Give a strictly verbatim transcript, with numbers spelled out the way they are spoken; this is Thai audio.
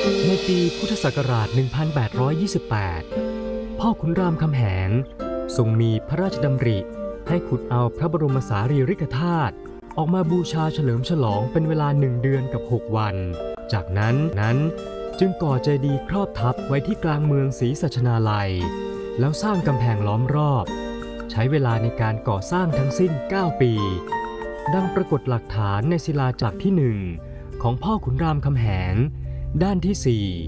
ในปีพุทธศักราช หนึ่งพันแปดร้อยยี่สิบแปด พ่อขุนรามคำแหงทรงมีพระราชดำริให้ขุดเอาพระบรมสารีริกธาตุออกมาบูชาเฉลิมฉลองเป็นเวลาหนึ่งเดือนกับหกวัน จากนั้นนั้นจึงก่อเจดีย์ครอบทับไว้ที่กลางเมืองศรีสัชนาลัยแล้วสร้างกำแพงล้อมรอบใช้เวลาในการก่อสร้างทั้งสิ้นเก้าปีดังปรากฏหลักฐานในศิลาจักรที่หนึ่งของพ่อขุนรามคำแหงด้านที่สี่